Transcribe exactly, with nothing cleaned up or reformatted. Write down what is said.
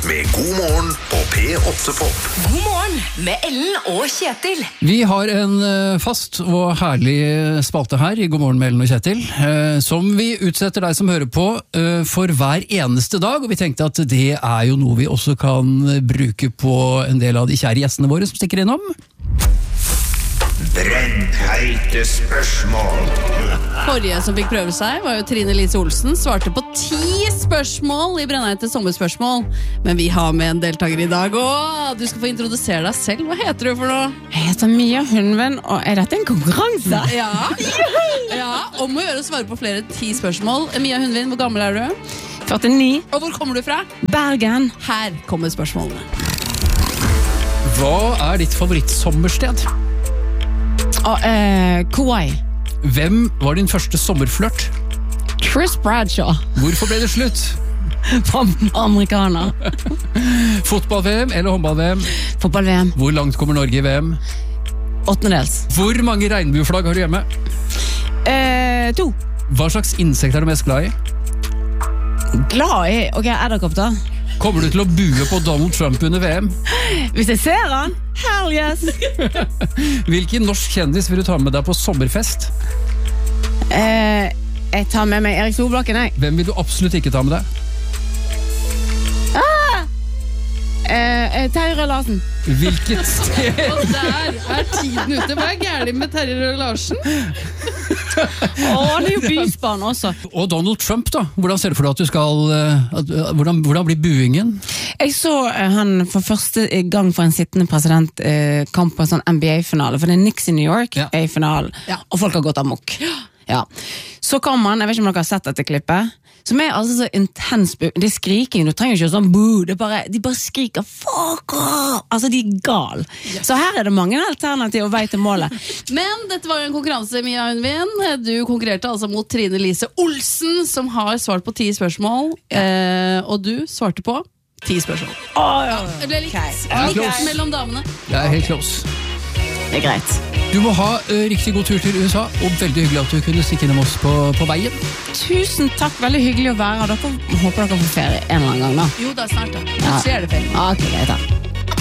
med God morgen på P åtte Pop. God morgen med Ellen og Kjetil. Vi har en fast og herlig spalte her i God morgen med Ellen og Kjetil, som vi utsetter deg som hører på for hver eneste dag, og vi tenkte at det er jo noe vi også kan bruke på en del av de kjære gjestene våre som stikker innom. Brennheite spørsmål. Forrige som fikk prøve seg var jo Trine Lise Olsen. Svarte på ti spørsmål i Brennheite sommerspørsmål. Men vi har med en deltaker i dag, og du skal få introdusere deg selv. Hva heter du for noe? Jeg heter Mia Hundven, og er dette en konkurranse? Ja, ja om å gjøre å svare på flere enn ti spørsmål. Mia Hundven, hvor gammel er du? førtini. Og hvor kommer du fra? Bergen. Her kommer spørsmålene. Hva er ditt favorittsommersted? Og, eh, Kauai. Hvem var din første sommerflørt? Chris Bradshaw. Hvorfor ble det slutt? Fra amerikaner. Fotball-V M eller håndball-V M? Fotball-V M. Hvor langt kommer Norge i V M? Åttendels. Hvor mange regnbueflagg har du hjemme? Eh, to. Hva slags insekt er du mest glad i? Glad i, ok, edderkopp da. Kommer du til å bue på Donald Trump under V M? Hvis jeg ser han, hell yes. Hvilken norsk kjendis vil du ta med deg på sommerfest? Eh, jeg tar med meg Erik Solbakken, jeg. Hvem vil du absolutt ikke ta med deg? Ah! Eh, Terje Rød Larsen. Hvilket sted? Og der er tiden ute. Hva er gærlig med Terje Rød Larsen? Åh, han er jo bysbarn også. Og Donald Trump da, hvordan ser du for deg at du skal, at, hvordan, hvordan blir buingen? Jeg så eh, han for første gang for en sittende president eh, kamp på en sånn N B A-finale, for det er Knicks i New York, Ja. er i finalen, Ja. og folk har gått amok. Ja. Så kom han, jeg vet ikke om dere har sett dette klippet, som er altså så intens bu. Det er skriking, du trenger ikke sånn boo, det er bare, de bare skriker fuck off, altså de er gal. Så her er det mange alternativer og vei til målet. Men dette var en konkurranse, Mia Hundvin. Du konkurrerte altså mot Trine Lise Olsen, som har svart på ti spørsmål, eh, og du svarte på ti spørsmål. Åh, ja. Det ble likt, Ja, likt close. mellom damene. Det er helt close. Det er greit. Du må ha uh, riktig god tur til U S A, og veldig hyggelig at du kunne stikke innom oss på, på veien. Tusen takk, veldig hyggelig å være her. Dere håper dere får ferie en eller annen gang da. Jo, det er snart da. Ja. Så er det feil. Ok, greit da.